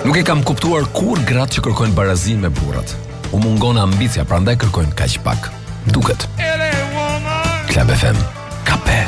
Nuk e kam kuptuar kur gratë që kërkojnë barazim me burrat. U mungon ambicia, prandaj kërkojnë kaq pak. Duket. Club FM.